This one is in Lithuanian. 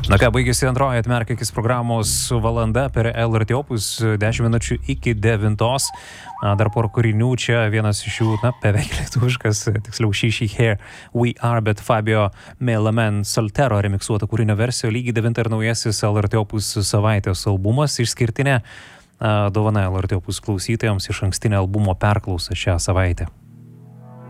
Na ką, baigėsi antroji Atmerk akis programos valanda per LRT Opus, 10 minučių iki 9. Dar porą kūrinių, čia vienas iš jų, beveik lietuviškas, tiksliau She Here We Are, bet Fabio Melamen Soltero remiksuota kūrinio versija, lygiai 9 ir naujasis LRT Opus savaitės albumas, išskirtinė dovana LRT Opus klausytojams, iš ankstinė albumo perklausa šią savaitę.